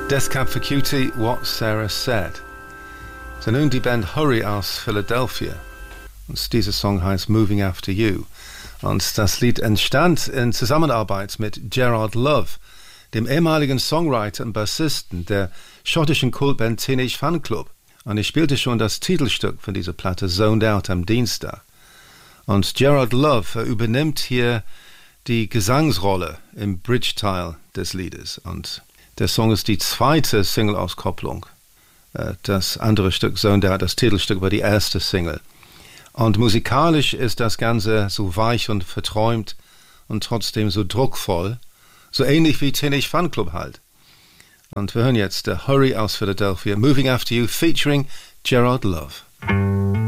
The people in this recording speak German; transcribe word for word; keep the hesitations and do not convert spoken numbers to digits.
Death Cab for Cutie, What Sarah Said. So nun die Band Hurry aus Philadelphia. Und dieser Song heißt Moving After You. Und das Lied entstand in Zusammenarbeit mit Gerard Love, dem ehemaligen Songwriter und Bassisten der schottischen Kultband Teenage Fanclub. Und ich spielte schon das Titelstück von dieser Platte Zoned Out am Dienstag. Und Gerard Love übernimmt hier die Gesangsrolle im Bridge-Teil des Liedes. Und der Song ist die zweite Single-Auskopplung. Das andere Stück, Zoned Out, das Titelstück, war die erste Single. Und musikalisch ist das Ganze so weich und verträumt und trotzdem so druckvoll, so ähnlich wie Teenage Fanclub halt. Und wir hören jetzt der Hurry aus Philadelphia, Moving After You, featuring Gerard Love.